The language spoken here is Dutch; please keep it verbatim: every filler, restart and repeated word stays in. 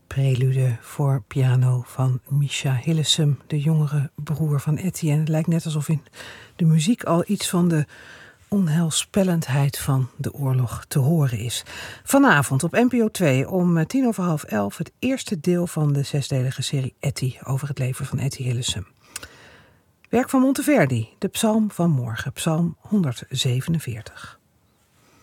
prelude voor piano van Mischa Hillesum, de jongere broer van Etty. En het lijkt net alsof in de muziek al iets van de onheilspellendheid van de oorlog te horen is. Vanavond op N P O twee om tien over half elf het eerste deel van de zesdelige serie Etty over het leven van Etty Hillesum. Werk van Monteverdi, de psalm van morgen, psalm honderdzevenenveertig.